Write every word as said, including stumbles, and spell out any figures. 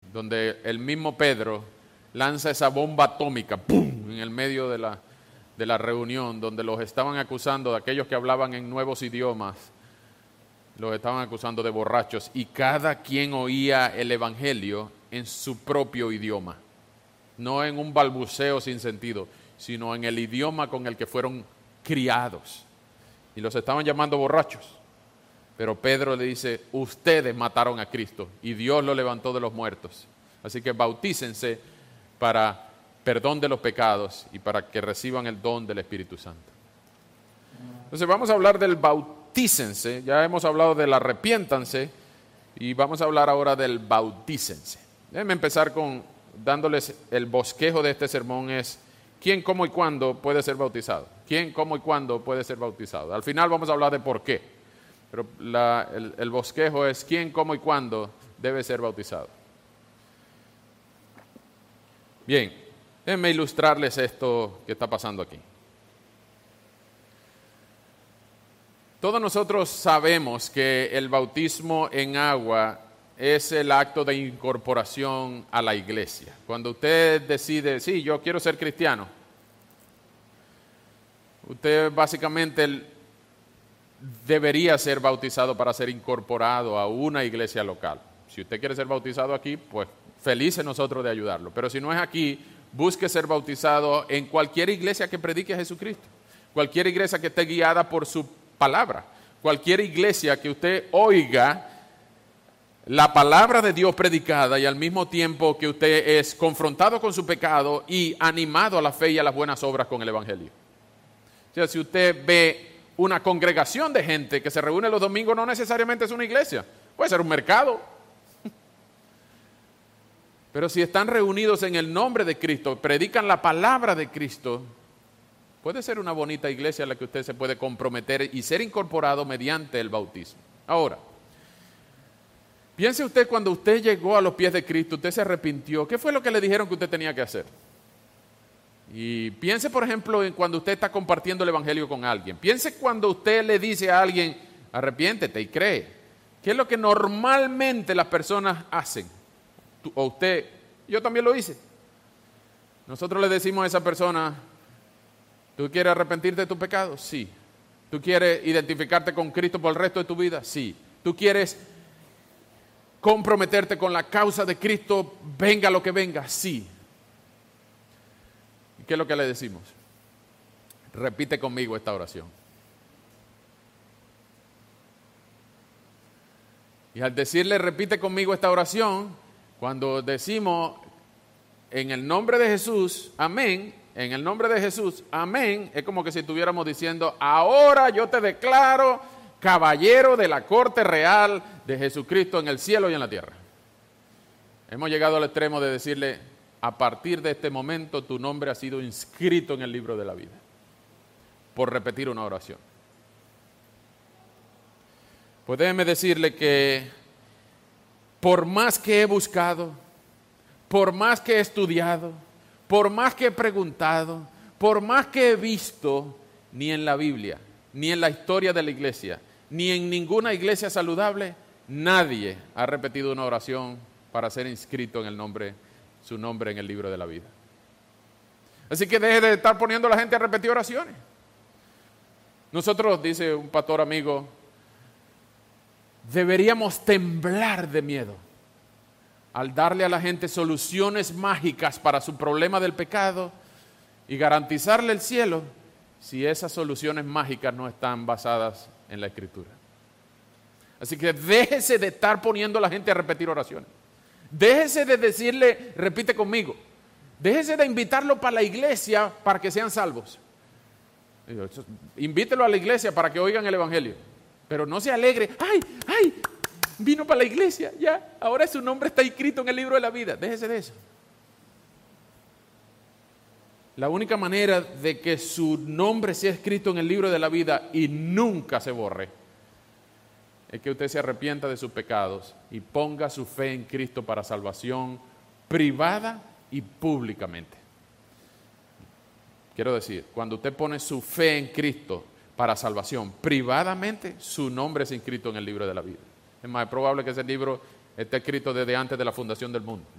donde el mismo Pedro lanza esa bomba atómica, ¡pum!, en el medio de la, de la reunión, donde los estaban acusando, de aquellos que hablaban en nuevos idiomas, los estaban acusando de borrachos, y cada quien oía el evangelio en su propio idioma, no en un balbuceo sin sentido, sino en el idioma con el que fueron criados, y los estaban llamando borrachos. Pero Pedro le dice: ustedes mataron a Cristo y Dios lo levantó de los muertos, así que bautícense para perdón de los pecados y para que reciban el don del Espíritu Santo. Entonces vamos a hablar del bautícense, ya hemos hablado del arrepiéntanse y vamos a hablar ahora del bautícense. Déjenme empezar con dándoles el bosquejo de este sermón: es quién, cómo y cuándo puede ser bautizado. ¿Quién, cómo y cuándo puede ser bautizado? Al final vamos a hablar de por qué, pero la, el, el bosquejo es quién, cómo y cuándo debe ser bautizado. Bien, déjenme ilustrarles esto que está pasando aquí. Todos nosotros sabemos que el bautismo en agua es el acto de incorporación a la iglesia. Cuando usted decide, sí, yo quiero ser cristiano, usted básicamente debería ser bautizado para ser incorporado a una iglesia local. Si usted quiere ser bautizado aquí, pues felices nosotros de ayudarlo. Pero si no es aquí, busque ser bautizado en cualquier iglesia que predique a Jesucristo, cualquier iglesia que esté guiada por su palabra, cualquier iglesia que usted oiga la palabra de Dios predicada y al mismo tiempo que usted es confrontado con su pecado y animado a la fe y a las buenas obras con el evangelio. O sea, si usted ve una congregación de gente que se reúne los domingos, no necesariamente es una iglesia, puede ser un mercado. Pero si están reunidos en el nombre de Cristo, predican la palabra de Cristo, puede ser una bonita iglesia a la que usted se puede comprometer y ser incorporado mediante el bautismo. Ahora, piense usted, cuando usted llegó a los pies de Cristo, usted se arrepintió, ¿qué fue lo que le dijeron que usted tenía que hacer? Y piense, por ejemplo, en cuando usted está compartiendo el evangelio con alguien. Piense cuando usted le dice a alguien: arrepiéntete y cree. ¿Qué es lo que normalmente las personas hacen? O usted, yo también lo hice. Nosotros le decimos a esa persona: ¿tú quieres arrepentirte de tu pecado? Sí. ¿Tú quieres identificarte con Cristo por el resto de tu vida? Sí. ¿Tú quieres comprometerte con la causa de Cristo, venga lo que venga? Sí. ¿Y qué es lo que le decimos? Repite conmigo esta oración. Y al decirle repite conmigo esta oración, cuando decimos en el nombre de Jesús, amén, en el nombre de Jesús, amén, es como que si estuviéramos diciendo: ahora yo te declaro caballero de la corte real de Jesucristo en el cielo y en la tierra. Hemos llegado al extremo de decirle: a partir de este momento tu nombre ha sido inscrito en el libro de la vida, por repetir una oración. Pues déjeme decirle que por más que he buscado, por más que he estudiado, por más que he preguntado, por más que he visto, ni en la Biblia, ni en la historia de la iglesia, ni en ninguna iglesia saludable, nadie ha repetido una oración para ser inscrito en el nombre, su nombre en el libro de la vida. Así que deje de estar poniendo a la gente a repetir oraciones. Nosotros, dice un pastor amigo, deberíamos temblar de miedo al darle a la gente soluciones mágicas para su problema del pecado y garantizarle el cielo, si esas soluciones mágicas no están basadas en la Escritura. Así que déjese de estar poniendo a la gente a repetir oraciones. Déjese de decirle, repite conmigo. Déjese de invitarlo para la iglesia para que sean salvos. Invítelo a la iglesia para que oigan el evangelio. Pero no se alegre. ¡Ay, ay! Vino para la iglesia, ya. Ahora su nombre está inscrito en el libro de la vida. Déjese de eso. La única manera de que su nombre sea escrito en el libro de la vida y nunca se borre es que usted se arrepienta de sus pecados y ponga su fe en Cristo para salvación privada y públicamente. Quiero decir, cuando usted pone su fe en Cristo para salvación privadamente, su nombre es inscrito en el libro de la vida. Es más, es probable que ese libro esté escrito desde antes de la fundación del mundo.